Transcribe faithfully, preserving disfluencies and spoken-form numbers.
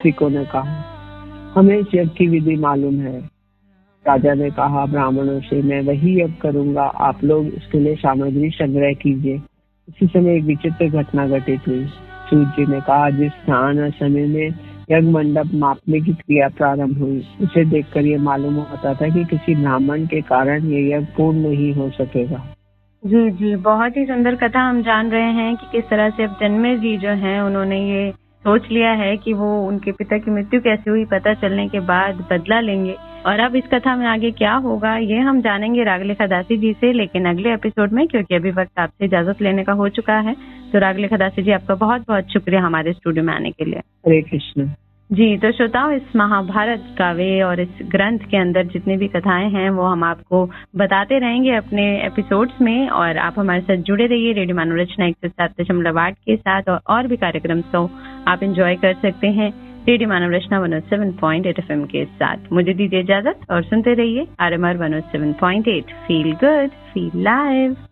तात्विकों ने कहा, हमें इस यज्ञ की विधि मालूम है। राजा ने कहा ब्राह्मणों से, मैं वही यज्ञ करूंगा, आप लोग इसके लिए सामग्री संग्रह कीजिए। इसी समय एक विचित्र घटना घटित हुई। सूत जी ने कहा, जिस स्थान और समय में यज्ञ मंडप मापने की क्रिया प्रारंभ हुई, उसे देखकर ये मालूम होता था कि किसी ब्राह्मण के कारण ये यज्ञ पूर्ण नहीं हो सकेगा। जी जी, बहुत ही सुंदर कथा हम जान रहे हैं कि किस तरह से अब जन्मेजय जी जो हैं उन्होंने ये सोच लिया है कि वो उनके पिता की मृत्यु कैसे हुई पता चलने के बाद बदला लेंगे। और अब इस कथा में आगे क्या होगा ये हम जानेंगे रागलेखा दासी जी से, लेकिन अगले एपिसोड में, क्योंकि अभी वक्त आपसे इजाजत लेने का हो चुका है। तो रागलेखा दासी जी, आपका बहुत बहुत शुक्रिया हमारे स्टूडियो में आने के लिए। हरे कृष्ण। जी, तो श्रोताओं, इस महाभारत काव्य और इस ग्रंथ के अंदर जितनी भी कथाएं हैं वो हम आपको बताते रहेंगे अपने एपिसोड्स में, और आप हमारे साथ जुड़े रहिए रेडियो मानव रचना एक सौ सात दशमलव आठ के साथ, और, और भी कार्यक्रम को आप एंजॉय कर सकते हैं रेडियो मानव रचना एक सौ सात पॉइंट आठ एफएम के साथ। मुझे दीजिए इजाजत और सुनते रहिए आरएमआर एक सौ सात पॉइंट आठ। Feel good, feel live.